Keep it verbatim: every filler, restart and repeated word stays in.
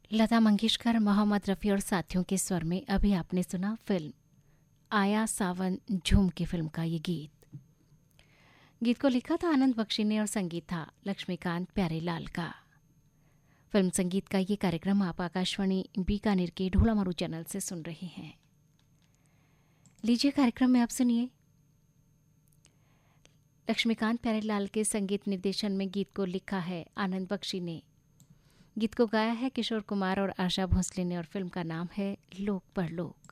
लता मंगेशकर, मोहम्मद रफ़ी और साथियों के स्वर में अभी आपने सुना फिल्म आया सावन झूम की फिल्म का ये गीत। गीत को लिखा था आनंद बख्शी ने और संगीत था लक्ष्मीकांत प्यारेलाल का। फिल्म संगीत का ये कार्यक्रम आप आकाशवाणी बीकानेर के ढोलामारू चैनल से सुन रहे हैं। लीजिए कार्यक्रम में आप सुनिए लक्ष्मीकांत प्यारेलाल के संगीत निर्देशन में गीत को लिखा है आनंद बख्शी ने। गीत को गाया है किशोर कुमार और आशा भोसले ने और फिल्म का नाम है लोक परलोक।